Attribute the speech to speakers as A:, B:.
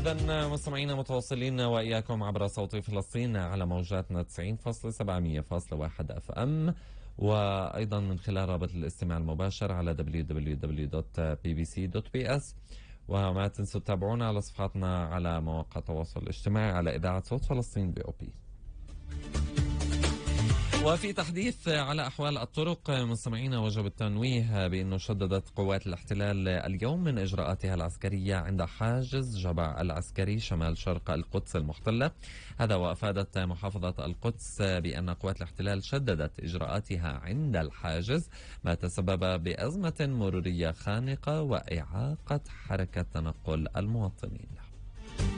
A: إذا مستمعينا متواصلين وإياكم عبر صوت فلسطين على موجاتنا 90.7 اف ام، وأيضا من خلال رابط الاستماع المباشر على www.bbc.bs. وما تنسوا تتابعونا على صفحاتنا على مواقع التواصل الاجتماعي على إذاعة صوت فلسطين BOP. وفي تحديث على أحوال الطرق مستمعينا، وجب التنويه بأنه شددت قوات الاحتلال اليوم من إجراءاتها العسكرية عند حاجز جبع العسكري شمال شرق القدس المحتلة. هذا وأفادت محافظة القدس بأن قوات الاحتلال شددت إجراءاتها عند الحاجز، ما تسبب بأزمة مرورية خانقة وإعاقة حركة تنقل المواطنين.